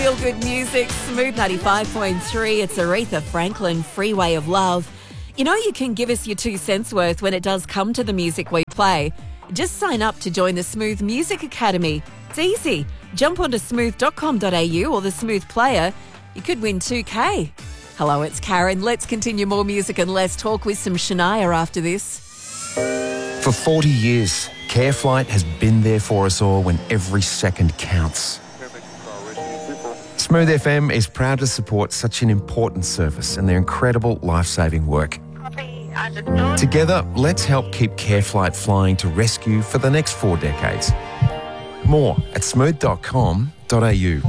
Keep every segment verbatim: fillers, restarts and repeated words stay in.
Real good music, Smooth ninety-five point three. It's Aretha Franklin, Freeway of Love. You know you can give us your two cents worth when it does come to the music we play. Just sign up to join the Smooth Music Academy. It's easy. Jump onto smooth dot com dot a u or the Smooth Player. You could win two K. Hello, it's Karen. Let's continue more music and less talk with some Shania after this. For forty years, CareFlight has been there for us all when every second counts. Smooth F M is proud to support such an important service and their incredible life-saving work. Together, let's help keep CareFlight flying to rescue for the next four decades. More at smooth dot com dot a u.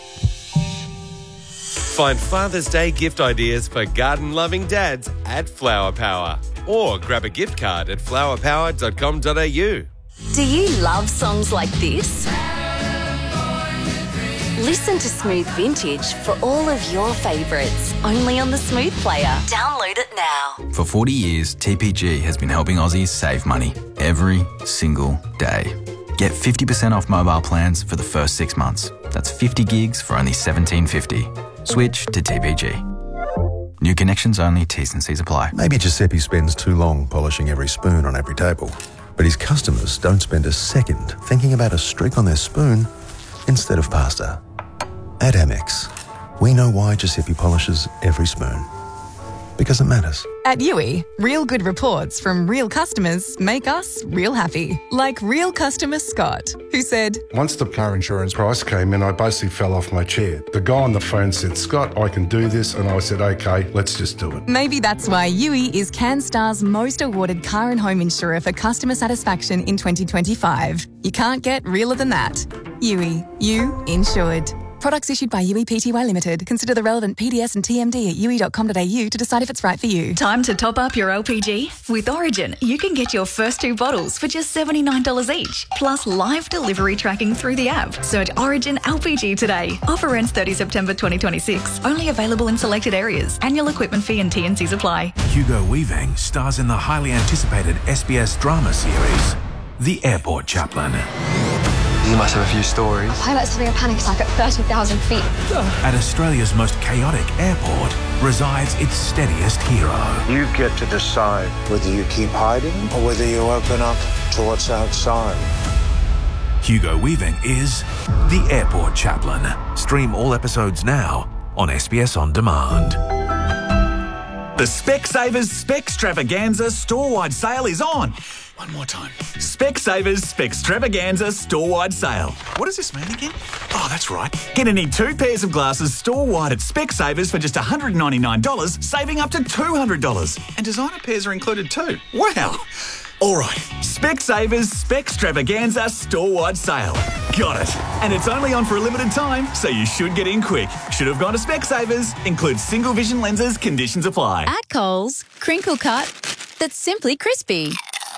Find Father's Day gift ideas for garden-loving dads at Flower Power. Or grab a gift card at flower power dot com dot a u. Do you love songs like this? Listen to Smooth Vintage for all of your favourites, only on the Smooth Player. Download it now. For forty years, T P G has been helping Aussies save money every single day. Get fifty percent off mobile plans for the first six months. That's fifty gigs for only seventeen fifty. Switch to T P G. New connections only, T's and C's apply. Maybe Giuseppe spends too long polishing every spoon on every table, but his customers don't spend a second thinking about a streak on their spoon instead of pasta. At Amex, we know why Giuseppe polishes every spoon. Because it matters. At U I, real good reports from real customers make us real happy. Like real customer Scott, who said, Once the car insurance price came in, I basically fell off my chair. The guy on the phone said, Scott, I can do this. And I said, OK, let's just do it. Maybe that's why U I is CanStar's most awarded car and home insurer for customer satisfaction in twenty twenty-five. You can't get realer than that. U I, you insured. Products issued by U I Pty Limited. Consider the relevant P D S and T M D at u i dot com dot a u to decide if it's right for you. Time to top up your L P G? With Origin, you can get your first two bottles for just seventy-nine dollars each, plus live delivery tracking through the app. Search Origin L P G today. Offer ends thirtieth September twenty twenty-six. Only available in selected areas. Annual equipment fee and T and Cs apply. Hugo Weaving stars in the highly anticipated S B S drama series, The Airport Chaplain. You must have a few stories. Pilots having a panic attack at thirty thousand feet. At Australia's most chaotic airport resides its steadiest hero. You get to decide whether you keep hiding or whether you open up to what's outside. Hugo Weaving is The Airport Chaplain. Stream all episodes now on S B S On Demand. The Specsavers Spextravaganza store-wide sale is on. One more time. Specsavers Spextravaganza store-wide sale. What does this mean again? Oh, that's right. Get any two pairs of glasses store-wide at Specsavers for just one hundred ninety-nine dollars, saving up to two hundred dollars. And designer pairs are included too. Wow. All right. Specsavers Spextravaganza store-wide sale. Got it. And it's only on for a limited time, so you should get in quick. Should have gone to Specsavers. Includes single vision lenses. Conditions apply. At Coles, crinkle cut that's simply crispy.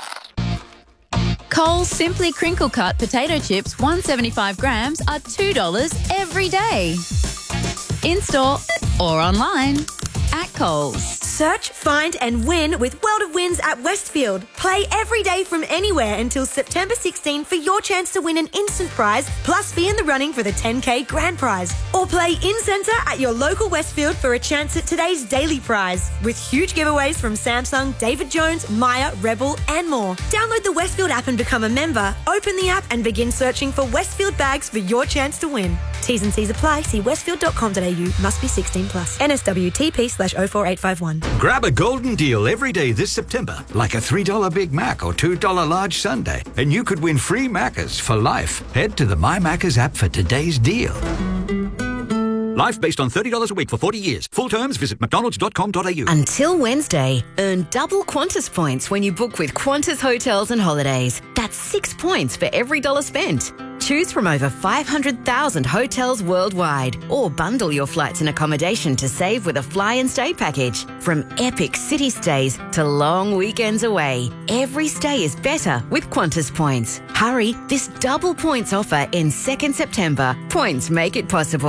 Coles Simply Crinkle Cut potato chips, one hundred seventy-five grams, are two dollars every day. In-store or online. At Coles. Search, find and win with World of Wins at Westfield. Play every day from anywhere until September sixteenth for your chance to win an instant prize, plus be in the running for the ten K grand prize. Or play in-centre at your local Westfield for a chance at today's daily prize, with huge giveaways from Samsung, David Jones, Maya, Rebel and more. Download the Westfield app and become a member. Open the app and begin searching for Westfield bags for your chance to win. T's and C's apply. See westfield dot com dot a u. Must be sixteen plus. N S W T P slash oh four eight five one. Grab a golden deal every day this September, like a three dollar Big Mac or two dollar large sundae, and you could win free Maccas for life. Head to the My Maccas app for today's deal. Life based on thirty dollars a week for forty years. Full terms, visit mcdonalds dot com dot a u. Until Wednesday, earn double Qantas points when you book with Qantas Hotels and Holidays. That's six points for every dollar spent. Choose from over five hundred thousand hotels worldwide, or bundle your flights and accommodation to save with a fly and stay package. From epic city stays to long weekends away, every stay is better with Qantas points. Hurry, this double points offer ends second September. Points make it possible.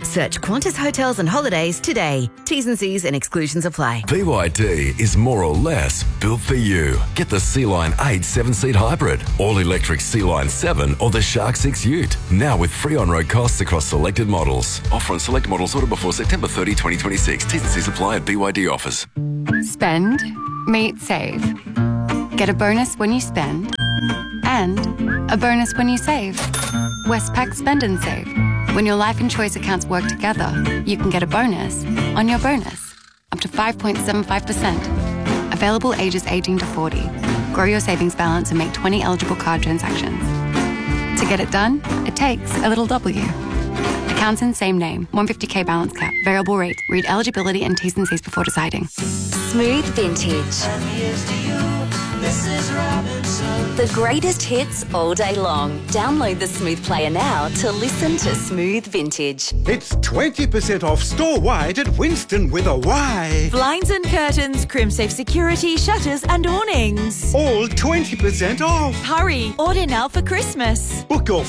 Search Qantas Hotels and Holidays today. T's and C's and exclusions apply. B Y D is more or less built for you. Get the Sea-Line eight seven-seat hybrid, all-electric Sea-Line seven or the Shark six Ute. Now with free on-road costs across selected models. Offer on select models order before September thirtieth, twenty twenty-six. T's and C's apply at B Y D offers. Spend, meet, save. Get a bonus when you spend and a bonus when you save. Westpac Spend and Save. When your life and choice accounts work together, you can get a bonus on your bonus, up to five point seven five percent. Available ages eighteen to forty. Grow your savings balance and make twenty eligible card transactions. To get it done, it takes a little W. Accounts in same name, one hundred fifty K balance cap, variable rate. Read eligibility and T's and C's before deciding. Smooth Vintage. The greatest hits all day long. Download the Smooth Player now to listen to Smooth Vintage. It's twenty percent off store-wide at Winston with a Y. Blinds and curtains, crim-safe security, shutters and awnings. All twenty percent off. Hurry, order now for Christmas. Book your